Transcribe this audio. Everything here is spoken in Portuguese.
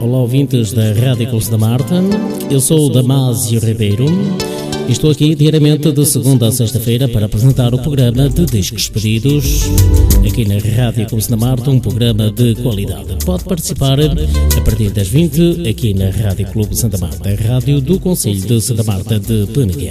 olá ouvintes da Rádio Clube Santa Marta. Eu sou o Damásio Ribeiro e estou aqui diariamente de segunda a sexta-feira para apresentar o programa de discos pedidos aqui na Rádio Clube Santa Marta, um programa de qualidade. Pode participar a partir das 20 aqui na Rádio Clube Santa Marta, a rádio do Concelho de Santa Marta de Peneguer.